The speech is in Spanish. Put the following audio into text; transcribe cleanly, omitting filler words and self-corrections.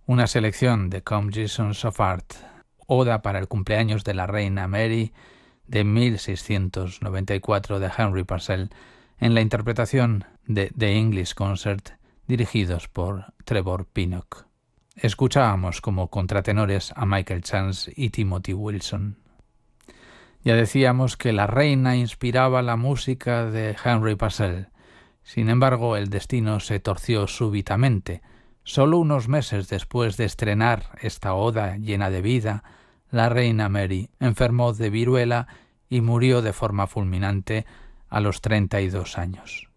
una selección de Compositions of Art, Oda para el cumpleaños de la reina Mary, de 1694 de Henry Purcell, en la interpretación de The English Concert, dirigidos por Trevor Pinnock. Escuchábamos como contratenores a Michael Chance y Timothy Wilson. Ya decíamos que la reina inspiraba la música de Henry Purcell. Sin embargo, el destino se torció súbitamente. Solo unos meses después de estrenar esta oda llena de vida, la reina Mary enfermó de viruela y murió de forma fulminante a los 32 años.